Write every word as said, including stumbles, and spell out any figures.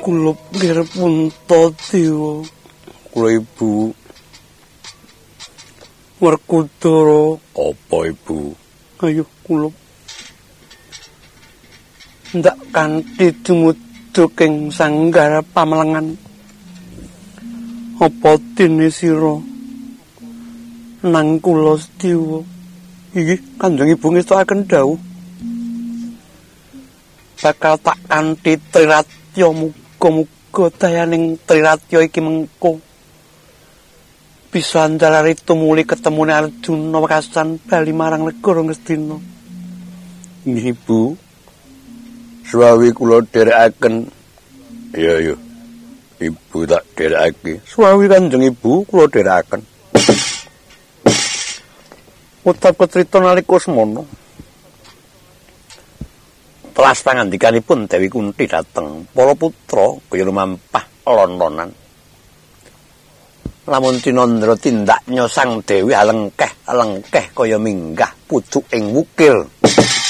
Kula nggih Puntadewa. Kula Ibu. Werkudara. Apa Ibu? Ayo kula. Ndak kanthi dumuduk ing sanggar pamelengan. Apa dene sira nang kula Setiwa? Iki Kanjeng Ibu ngestokaken dawuh. Bakal tak kanthi triratya muga-muga dayaning triratya iki mengko bisa anjalari tumuli ketemune Arjuna wekasan bali marang negara Ngastina. Nggih Ibu. Suwawi kula dherekaken. Iya iya. Ibu tak dherekake. Suwawi Kanjeng Ibu kula dherekaken. Utab ketrita nalika semana. Telas pangandikanipun Dewi Kunti dateng para putra kaya lumampah lontonan. Lamun Cinandra tindak nyosang Dewi alengkeh-alengkeh kaya minggah pucuk ing wukir.